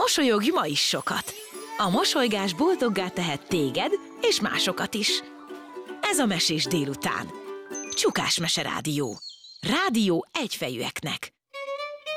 Mosolyogj ma is sokat! A mosolygás boldoggá tehet téged és másokat is. Ez a Mesés délután. Csukás Mese Rádió. Rádió egyfejűeknek.